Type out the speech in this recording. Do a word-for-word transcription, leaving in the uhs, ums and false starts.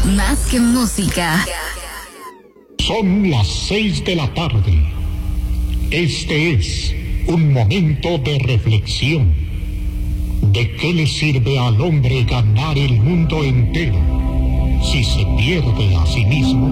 Más que música. Son las seis de la tarde. Este es un momento de reflexión. ¿De qué le sirve al hombre ganar el mundo entero si se pierde a sí mismo?